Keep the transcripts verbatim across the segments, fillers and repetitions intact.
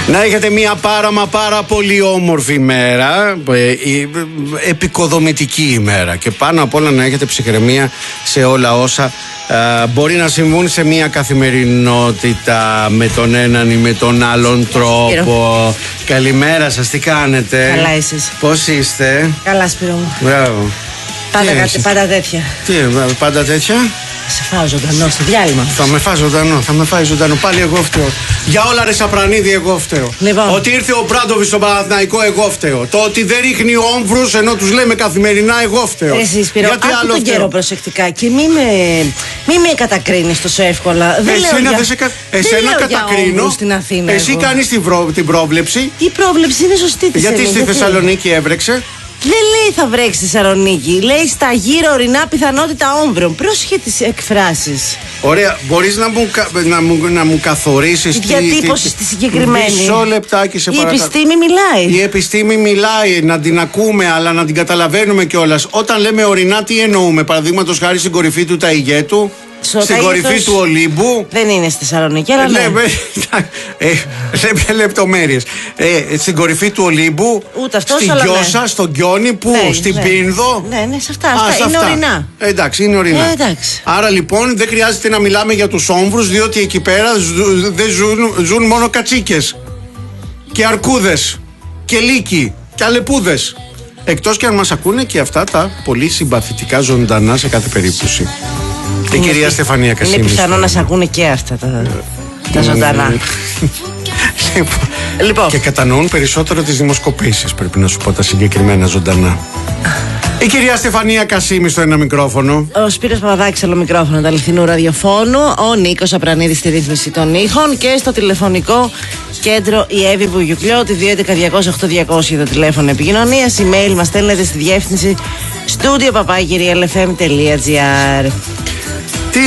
Να έχετε μια πάρα μα πάρα πολύ όμορφη ημέρα, επικοδομητική ημέρα, και πάνω απ' όλα να έχετε ψυχραιμία σε όλα όσα Uh, μπορεί να συμβούν σε μια καθημερινότητα με τον έναν ή με τον άλλον τρόπο. Σπύρο. Καλημέρα σας, τι κάνετε? Καλά εσείς? Πώς είστε? Καλά, Σπύρο μου. Μπράβο. Πάντα, κάτι, πάντα τέτοια. Τι, πάντα τέτοια? Σε φάω ζωντανό στο διάλειμμα. Θα με φάει ζωντανό, θα με φάει ζωντανό. Πάλι εγώ φταίω. Για όλα ρε Σαπρανίδη, εγώ φταίω. Λοιπόν. Ότι ήρθε ο Μπράντοβιτς στον Παναθηναϊκό, εγώ φταίω. Το ότι δεν ρίχνει όμβρους ενώ τους λέμε καθημερινά, εγώ φταίω. Εσύ, Σπύρο, γιατί άκου άλλο τον φταίω? καιρό προσεκτικά και μη με, μη με κατακρίνεις τόσο εύκολα. Δεν Εσένα λέω για, σε κα... Εσένα κατακρίνω. Στην Αθήνα, εσύ κάνεις την, προ... την πρόβλεψη. Η πρόβλεψη είναι σωστή της. Γιατί είναι, στη Θεσσαλονίκη έβρεξε. Δεν λέει θα βρέξει στη Θεσσαλονίκη. Λέει στα γύρω ορεινά πιθανότητα όμβρων. Πρόσεχε τις εκφράσεις. Ωραία, μπορείς να μου, να μου, να μου καθορίσεις τη διατύπωση τη συγκεκριμένη? Μισό λεπτάκι σε παρακαλώ. Η επιστήμη μιλάει. Η επιστήμη μιλάει, να την ακούμε, αλλά να την καταλαβαίνουμε κιόλας. Όταν λέμε ορεινά, τι εννοούμε? Παραδείγματος χάρη στην κορυφή του Ταϊγέτου, στο στην κορυφή του Ολύμπου. Δεν είναι στη Θεσσαλονίκη, αλλά ναι. Λέμε, ε, λέμε λεπτομέρειες. Ε, στην κορυφή του Ολύμπου, ούτε αυτός, στην Γιώσα, ναι. στον Γκιόνι, που, ναι, στην ναι. Πίνδο. Ναι, ναι, σε αυτά. Α, αυτά. Είναι αυτά. ορεινά. Ε, εντάξει, είναι ορεινά. Ε, εντάξει. Άρα λοιπόν δεν χρειάζεται να μιλάμε για τους όμβρους, διότι εκεί πέρα ζου, δεν ζουν, ζουν μόνο κατσίκες και αρκούδες και λύκοι και αλεπούδες. Εκτός και αν μας ακούνε και αυτά τα πολύ συμπαθητικά ζωντανά σε κάθε περίπτωση. Η είναι κυρία πι... Στεφανία Κασίμης. Είναι πιθανό να σε ακούνε και αυτά τα, τα ζωντανά. Λοιπόν. Και κατανοούν περισσότερο τις δημοσκοπήσεις, πρέπει να σου πω, τα συγκεκριμένα ζωντανά. Η κυρία Στεφανία Κασίμη στο ένα μικρόφωνο. Ο Σπύρος Παπαδάκης άλλο μικρόφωνο του αληθινού ραδιοφώνου. Ο Νίκος Σαπρανίδης στη ρύθμιση των ήχων. Και στο τηλεφωνικό κέντρο η Εύη Βουγιουκλιώτη δύο έντεκα διακόσια οκτώ διακόσια το τηλέφωνο επικοινωνίας. Email μας στέλνετε στη διεύθυνση studio παπάκι ελ εφ εμ τελεία τζι άρ. Τι.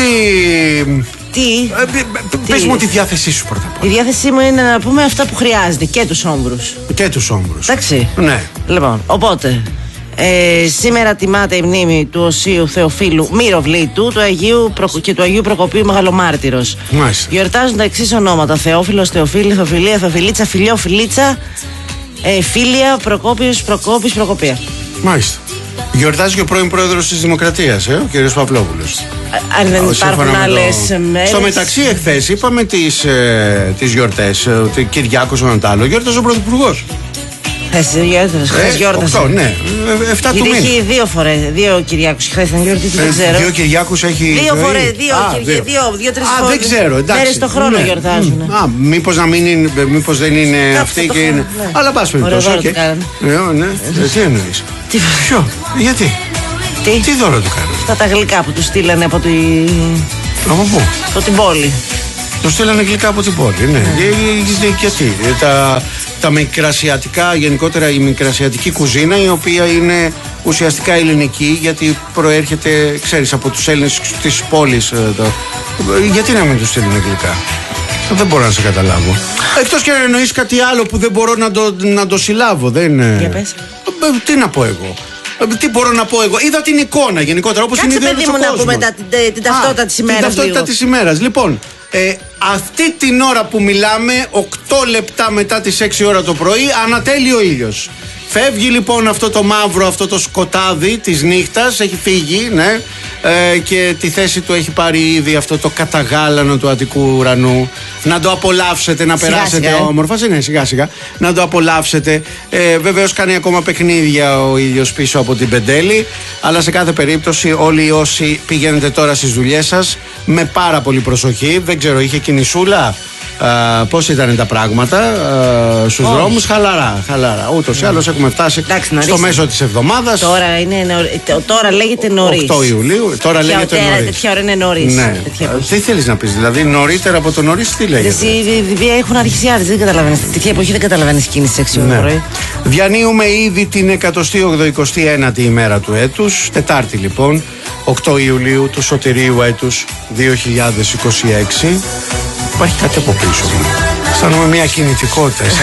Τι. Πες μου τη διάθεσή σου πρώτα απ' όλα. Η διάθεσή μου είναι να πούμε αυτά που χρειάζεται και τους όμβρους. Και τους όμβρους. Εντάξει. Ναι. Λοιπόν, οπότε. Ε, σήμερα τιμάται η μνήμη του Οσίου Θεοφύλου Μυροβλήτου του Αγίου Προ... και του Αγίου Προκοπίου Μεγαλομάρτυρος. Μάλιστα. Γιορτάζουν τα εξής ονόματα: Θεόφιλος, Θεοφίλη, Θεοφιλία, Θεοφιλίτσα, Φιλιό, Φιλίτσα, ε, Φίλια, Προκόπιος, Προκόπης, Προκοπία. Μάλιστα. Γιορτάζει και ο πρώην πρόεδρος της Δημοκρατίας, ε, ο κ. Παυλόπουλος. Αν δεν υπάρχουν άλλες το... μέρες. Στο μεταξύ, εχθές είπαμε τις, ε, τις γιορτές. Ότι Κυριάκος ο Νατάλο γιόρταζε ο πρωθυπουργός. Χθες γιόρτασε. οκτώ, ναι. εφτά του μήνα. Έχει δύο φορές, δύο Κυριάκους. Χθες ήταν γιορτή, δεν ξέρω. Δύο Κυριάκους έχει. Δύο φορές, δύο, δύο, δύο, δύο, τρεις φορές. Α, δεν ξέρω, εντάξει. Μέρες το χρόνο ναι. γιορτάζουν. Α, μήπως να μην είναι, μήπως δεν είναι αυτή και είναι. Ναι. Αλλά πας περιπτώσει. Ωραίο δώρο του κάνανε. Ναι, ναι. Τι εννοείς? Τι... Ποιο, γιατί? Τι? Τι δώρο του κάνανε? Αυτά τα γλυκά που του στείλανε από, τη... από πού? από την πόλη. Του στείλανε γλυκά από την πόλη, ναι. Mm. Γιατί τα, τα μικρασιατικά, γενικότερα η μικρασιατική κουζίνα, η οποία είναι ουσιαστικά ελληνική, γιατί προέρχεται, ξέρεις, από τους Έλληνες της πόλης. Το, γιατί να μην του στείλουν γλυκά? Δεν μπορώ να σε καταλάβω. Εκτός και αν εννοείς κάτι άλλο που δεν μπορώ να το, να το συλλάβω. Δεν... Για πες. Τι να πω εγώ? Τι μπορώ να πω εγώ? Είδα την εικόνα γενικότερα, όπως είναι η ιδέα του κόσμου. Κάτσε, παιδί μου, να πούμε τα, την, την ταυτότητα της ημέρας. Την ταυτότητα λίγο. της ημέρας. Λοιπόν, ε, αυτή την ώρα που μιλάμε, οκτώ λεπτά μετά τις έξι ώρα το πρωί, ανατέλει ο ήλιος. Φεύγει λοιπόν αυτό το μαύρο, αυτό το σκοτάδι της νύχτας, έχει φύγει, ναι, ε, και τη θέση του έχει πάρει ήδη αυτό το καταγάλανο του Αττικού ουρανού. Να το απολαύσετε, να σιγά περάσετε σιγά, όμορφα, ναι, σιγά σιγά, να το απολαύσετε. Ε, βεβαίως κάνει ακόμα παιχνίδια ο ήλιος πίσω από την Πεντέλη, αλλά σε κάθε περίπτωση όλοι όσοι πηγαίνετε τώρα στις δουλειές σας, με πάρα πολύ προσοχή. Δεν ξέρω, είχε κινησούλα? Uh, πώς ήταν τα πράγματα uh, στους oh. δρόμους? Χαλαρά, χαλαρά. Ούτως ή άλλως έχουμε φτάσει Εντάξει, στο μέσο της εβδομάδας. Τώρα, είναι νωρί... τώρα λέγεται νωρίς. οκτώ Ιουλίου, τώρα Ποια λέγεται οτέρα, νωρίς. Τέτοια ώρα είναι νωρίς. Ναι. Τι θέλεις να πεις, δηλαδή νωρίτερα από το νωρίς, τι λέγεται? Εσύ έχουν αρχίσει άλλες, δεν καταλαβαίνεις. Τέτοια εποχή δεν καταλαβαίνεις κίνηση έξι ώρα το πρωί. Διανύουμε ήδη την εκατοστή ογδοηκοστή ένατη ημέρα του έτους, Τετάρτη λοιπόν, οκτώ Ιουλίου του σωτηρίου έτους δύο χιλιάδες είκοσι έξι. Υπάρχει κάτι από πίσω μου. Αισθάνομαι μια κινητικότητα.